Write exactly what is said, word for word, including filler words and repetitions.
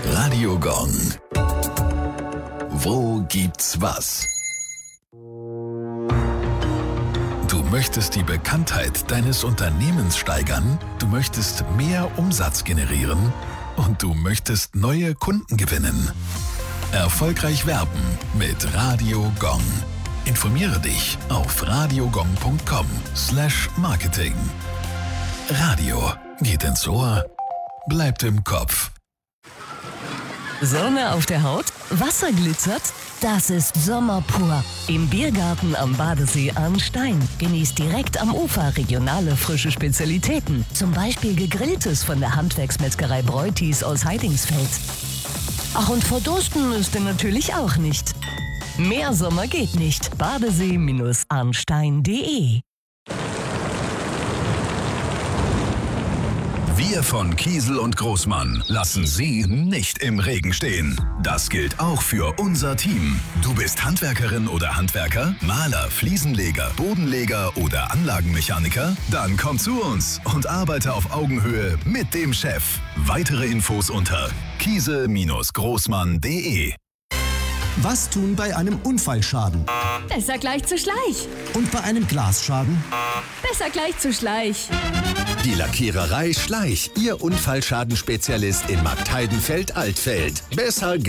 Radio Gong. Wo gibt's was? Du möchtest die Bekanntheit deines Unternehmens steigern, du möchtest mehr Umsatz generieren und du möchtest neue Kunden gewinnen. Erfolgreich werben mit Radio Gong. Informiere dich auf radiogong punkt com slash marketing. Radio geht ins Ohr, bleibt im Kopf. Sonne auf der Haut? Wasser glitzert? Das ist Sommer pur. Im Biergarten am Badesee Arnstein. Genießt direkt am Ufer regionale frische Spezialitäten. Zum Beispiel Gegrilltes von der Handwerksmetzgerei Breutis aus Heidingsfeld. Ach, und verdursten müsst ihr natürlich auch nicht. Mehr Sommer geht nicht. Badesee Arnstein punkt de. Wir von Kiesel und Großmann lassen Sie nicht im Regen stehen. Das gilt auch für unser Team. Du bist Handwerkerin oder Handwerker, Maler, Fliesenleger, Bodenleger oder Anlagenmechaniker? Dann komm zu uns und arbeite auf Augenhöhe mit dem Chef. Weitere Infos unter kiesel Großmann punkt de. Was tun bei einem Unfallschaden? Besser gleich zu Schleich. Und bei einem Glasschaden? Besser gleich zu Schleich. Die Lackiererei Schleich, Ihr Unfallschadenspezialist in Marktheidenfeld-Altfeld. Besser